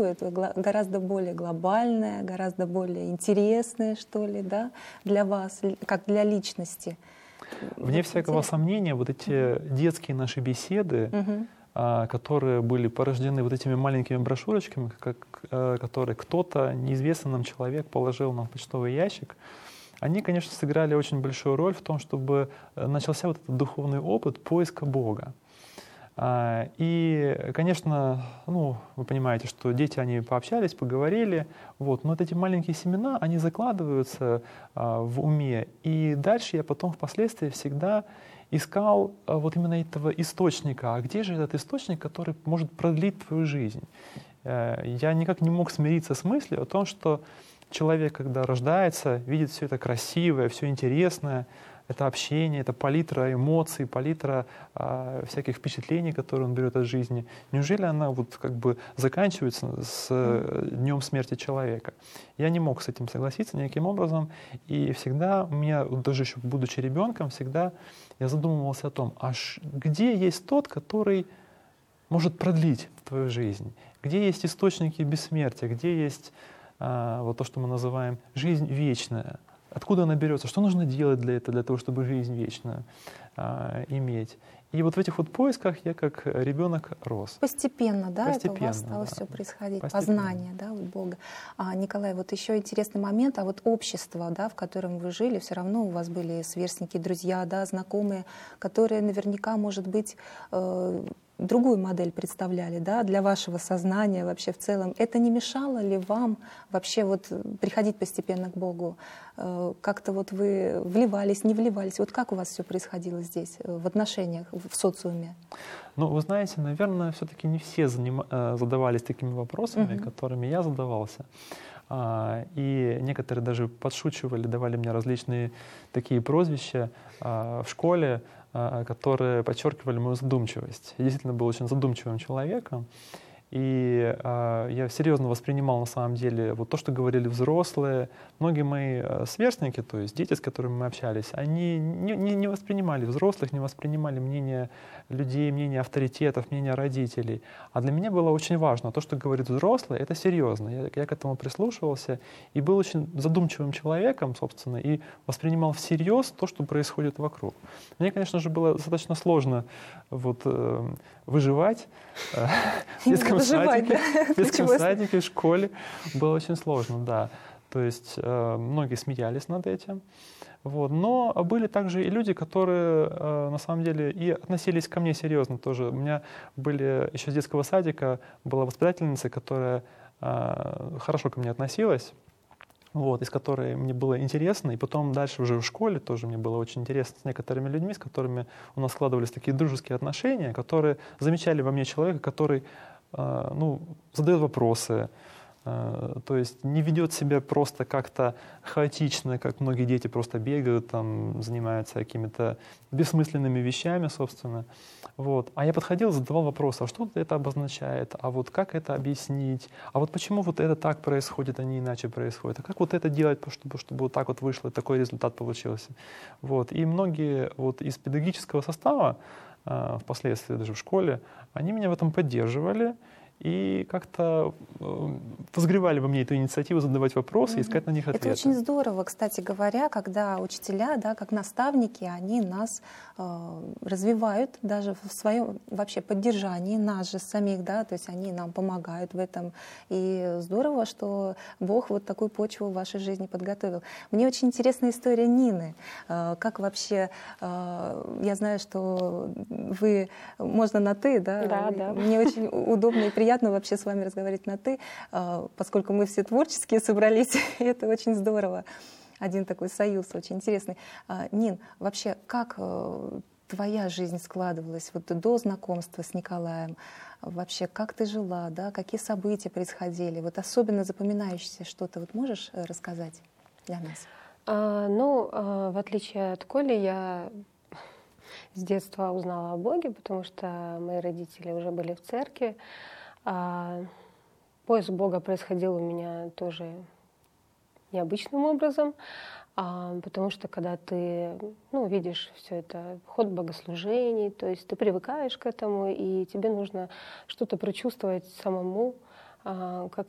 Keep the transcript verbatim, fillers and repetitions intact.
существует, гораздо более глобальное, гораздо более интересное, что ли, да, для вас, как для личности. Вне вот всякого интересно. Сомнения, вот эти uh-huh. детские наши беседы, uh-huh. а, которые были порождены вот этими маленькими брошюрочками, как, а, которые кто-то, неизвестный нам человек, положил нам в почтовый ящик, они, конечно, сыграли очень большую роль в том, чтобы начался вот этот духовный опыт поиска Бога. И, конечно, ну, вы понимаете, что дети, они пообщались, поговорили, вот, но вот эти маленькие семена, они закладываются а, в уме. И дальше я потом впоследствии всегда искал а, вот именно этого источника. А где же этот источник, который может продлить твою жизнь? А, я никак не мог смириться с мыслью о том, что человек, когда рождается, видит все это красивое, все интересное, это общение, это палитра эмоций, палитра а, всяких впечатлений, которые он берет от жизни. Неужели она вот как бы заканчивается с mm. днем смерти человека? Я не мог с этим согласиться никаким образом. И всегда у меня, даже еще будучи ребенком, всегда я задумывался о том, а где есть тот, который может продлить твою жизнь? Где есть источники бессмертия? Где есть а, вот то, что мы называем жизнь вечная? Откуда она берется? Что нужно делать для этого, для того, чтобы жизнь вечную а, иметь? И вот в этих вот поисках я как ребенок рос. Постепенно, да, Постепенно, это у вас стало да. все происходить, Постепенно. познание, да, вот Бога. А, Николай, вот еще интересный момент, а вот общество, да, в котором вы жили, все равно у вас были сверстники, друзья, да, знакомые, которые наверняка, может быть, э, другую модель представляли, да, для вашего сознания вообще в целом. Это не мешало ли вам вообще вот приходить постепенно к Богу? Как-то вот вы вливались, не вливались? Вот как у вас все происходило здесь, в отношениях, в социуме? Ну, вы знаете, наверное, все-таки не все заним... задавались такими вопросами, угу. которыми я задавался. И некоторые даже подшучивали, давали мне различные такие прозвища в школе, которые подчеркивали мою задумчивость. Я действительно был очень задумчивым человеком, и э, я серьезно воспринимал на самом деле вот то, что говорили взрослые. Многие мои сверстники, то есть дети, с которыми мы общались, они не, не, не воспринимали взрослых, не воспринимали мнение людей, мнение авторитетов, мнение родителей. А для меня было очень важно, то, что говорит взрослый, это серьезно. Я, я к этому прислушивался и был очень задумчивым человеком, собственно, и воспринимал всерьез то, что происходит вокруг. Мне, конечно же, было достаточно сложно вот, э, выживать э, в детском садике, в детском садике, в школе. Было очень сложно, да. То есть э, многие смеялись над этим. Вот. Но были также и люди, которые э, на самом деле и относились ко мне серьезно тоже. У меня были еще с детского садика была воспитательница, которая э, хорошо ко мне относилась. Вот, из которой мне было интересно, и потом дальше уже в школе тоже мне было очень интересно с некоторыми людьми, с которыми у нас складывались такие дружеские отношения, которые замечали во мне человека, который э, ну, задает вопросы, э, то есть не ведет себя просто как-то хаотично, как многие дети просто бегают, там, занимаются какими-то бессмысленными вещами, собственно. Вот. А я подходил, задавал вопросы, а что это обозначает, а вот как это объяснить, а вот почему вот это так происходит, а не иначе происходит, а как вот это делать, чтобы, чтобы вот так вот вышло, и такой результат получился. Вот. И многие вот из педагогического состава, э, впоследствии даже в школе, они меня в этом поддерживали и как-то э, возгревали во мне эту инициативу задавать вопросы и искать на них ответы. Это очень здорово, кстати говоря, когда учителя, да, как наставники, они нас э, развивают даже в своем вообще поддержании нас же самих, да, то есть они нам помогают в этом. И здорово, что Бог вот такую почву в вашей жизни подготовил. Мне очень интересна история Нины. Э, как вообще, э, я знаю, что вы, можно на «ты», да? Да, да. Мне очень удобно и приятно Приятно вообще с вами разговаривать на «ты», поскольку мы все творческие собрались, и это очень здорово. Один такой союз очень интересный. Нин, вообще, как твоя жизнь складывалась вот до знакомства с Николаем? Вообще, как ты жила, да? Какие события происходили? Вот особенно запоминающееся что-то вот можешь рассказать для нас? А, ну, а, в отличие от Коли, я с детства узнала о Боге, потому что мои родители уже были в церкви. А поиск Бога происходил у меня тоже необычным образом, а, потому что когда ты ну, видишь все это, ход богослужений, то есть ты привыкаешь к этому, и тебе нужно что-то прочувствовать самому, как